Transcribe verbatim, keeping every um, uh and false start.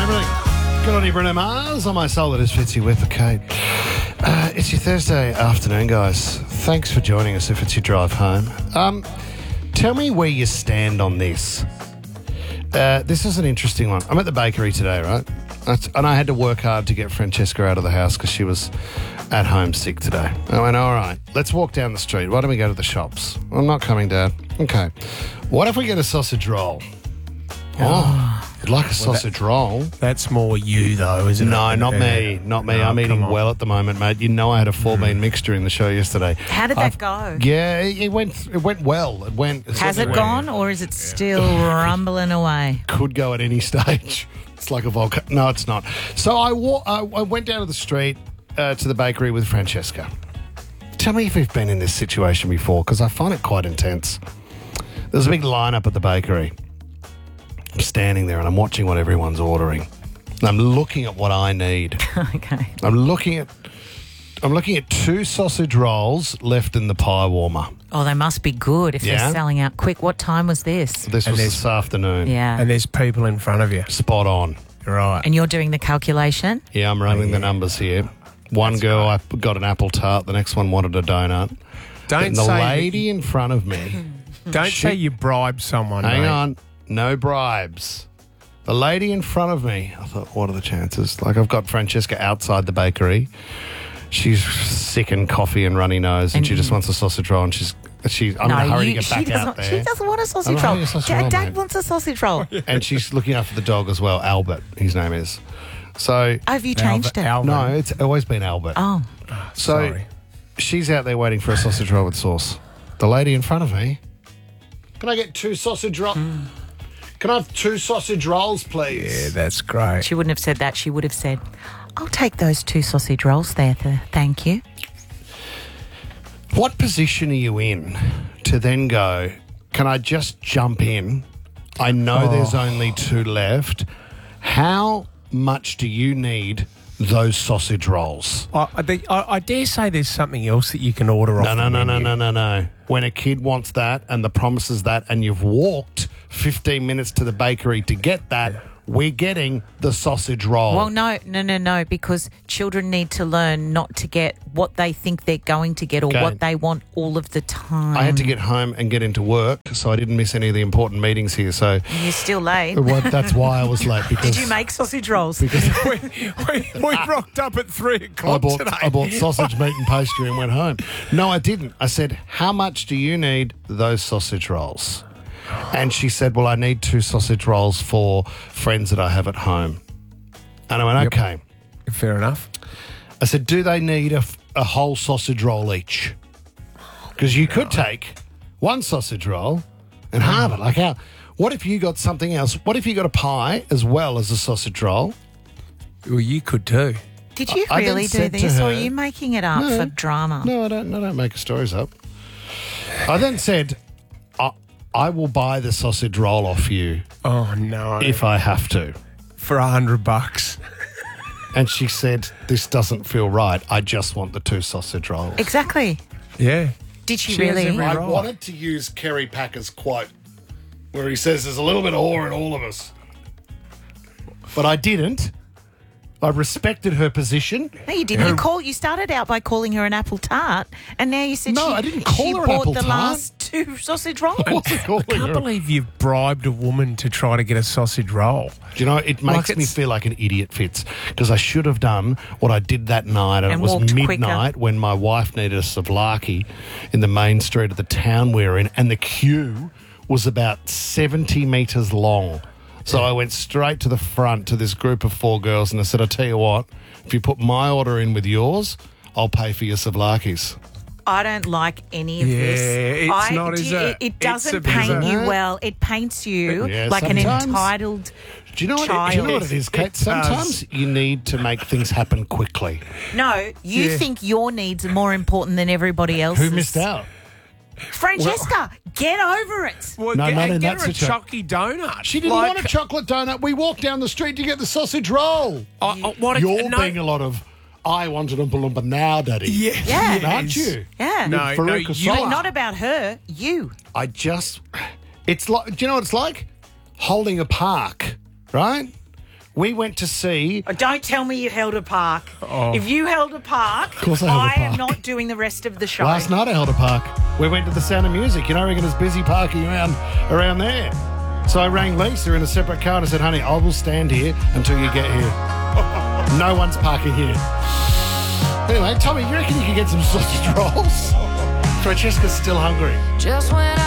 everything. Good on you, Bruno Mars. On my soul, it is Fitzy with the Kate. Uh, it's your Thursday afternoon, guys. Thanks for joining us if it's your drive home. Um, tell me where you stand on this. Uh, this is an interesting one. I'm at the bakery today, right? That's, and I had to work hard to get Francesca out of the house because she was at home sick today. I went, all right, let's walk down the street. Why don't we go to the shops? I'm not coming, Dad. Okay. What if we get a sausage roll? Oh, you'd like a sausage roll? That's more you, though, isn't No, it? not Uh, me. Not me. no, I'm eating come on. well at the moment, mate. You know I had a four-bean mixture in the show yesterday. How did that I've- go? Yeah, it, it went It went well. It went. Has it went- gone or is it still rumbling away? Could go at any stage. It's like a volcano. No, it's not. So I, wa- I, I went down to the street uh, to the bakery with Francesca. Tell me if you've been in this situation before, because I find it quite intense. There's a big lineup at the bakery. I'm standing there and I'm watching what everyone's ordering. And I'm looking at what I need. Okay. I'm looking at I'm looking at two sausage rolls left in the pie warmer. Oh, they must be good if Yeah. they're selling out quick. What time was this? This And was there's- this afternoon. Yeah. And there's people in front of you. Spot on. Right. And you're doing the calculation? Yeah, I'm running Oh, yeah. the numbers here. One girl I got an apple tart, the next one wanted a donut. Don't And the say lady in front of me. Don't She- say you bribed someone, Hang mate. on, no bribes. The lady in front of me, I thought, what are the chances? Like, I've got Francesca outside the bakery. She's sick and coffee and runny nose, and, And- she just wants a sausage roll, and she's, she's I'm in a hurry you- to get she back doesn't. out there. She doesn't want a sausage I'm not roll. having a sausage Dad, roll, Dad mate. wants a sausage roll. And she's looking after the dog as well, Albert, his name is. So, Have you changed Alva- it? Alva. no, it's always been Albert. Oh, so, Sorry. she's out there waiting for a sausage roll with sauce. The lady in front of me, can I get two sausage rolls? Can I have two sausage rolls, please? Yeah, that's great. she wouldn't have said that. She would have said, I'll take those two sausage rolls there. Th- thank you. What position are you in to then go, can I just jump in? I know Oh. there's only two left. How much do you need those sausage rolls? I, I, think- I, I dare say there's something else that you can order off No, no, the no, no, menu. no, no, no. When a kid wants that and the promise is that and you've walked fifteen minutes to the bakery to get that, we're getting the sausage roll. Well, no, no, no, no, because children need to learn not to get what they think they're going to get or Okay. what they want all of the time. I had to get home and get into work, so I didn't miss any of the important meetings here. So You're still late. well, that's why I was late. Because Did you make sausage rolls? we, we, we rocked up at three I o'clock bought, today. I bought sausage, meat and pastry and went home. No, I didn't. I said, how much do you need those sausage rolls? And she said, well, I need two sausage rolls for friends that I have at home. And I went, Yep. okay. Fair enough. I said, do they need a, f- a whole sausage roll each? Because you could take one sausage roll and halve it. Like how? What if you got something else? What if you got a pie as well as a sausage roll? Well, you could too. Did you I then really do said to this, or are her- you making it up No. for drama? No, I don't. I don't make stories up. I then said, I, I will buy the sausage roll off you Oh, no. if I have to. For a hundred bucks. And she said, this doesn't feel right. I just want the two sausage rolls. Exactly. Yeah. Did she, She has really? every- I right. wanted to use Kerry Packer's quote where he says there's a little bit of whore in all of us. But I didn't. I respected her position. No, you didn't. You call. You started out by calling her an apple tart, and now you said No, she, I didn't call she her an bought apple the tart. last two sausage rolls. I wasn't calling I can't her. believe you've bribed a woman to try to get a sausage roll. Do you know, it makes Like me it's- feel like an idiot, Fitz, because I should have done what I did that night, and, And it was walked quicker. midnight when my wife needed a souvlaki in the main street of the town we're in, and the queue was about seventy metres long. So I went straight to the front to this group of four girls, and I said, I'll tell you what, if you put my order in with yours, I'll pay for your souvlakis. I don't like any of Yeah, this. it's I, not, do is you- it? It, it It's doesn't a paint bit- you well. It paints you Yeah, like an sometimes. entitled Do you know what? It, do you know what it is, It Kate? does. Sometimes you need to make things happen quickly. No, you Yeah. think your needs are more important than everybody else's. Who missed out? Francesca, get over it. Well, No, get, not in get that her a situa- chalky donut. She didn't Like, want a chocolate donut. We walked down the street to get the sausage roll. I- I- what a- You're no, being a lot of, I wanted a Oompa Loompa now, Daddy. Yeah. Yeah. Aren't you? Yeah. No, Farouk no, Asad. you But are. not about her, you. I just, it's like, do you know what it's like? Holding a park, right? We went to see. Oh, don't tell me you held a park. Oh. If you held a park, course I held a am park. not doing the rest of the show. Last night I held a park. We went to the Sound of Music. You know, I reckon it's busy parking around around there. So I rang Lisa in a separate car and I said, honey, I will stand here until you get here. No one's parking here. Anyway, Tommy, you reckon you could get some sausage rolls? Francesca's still hungry. Just when I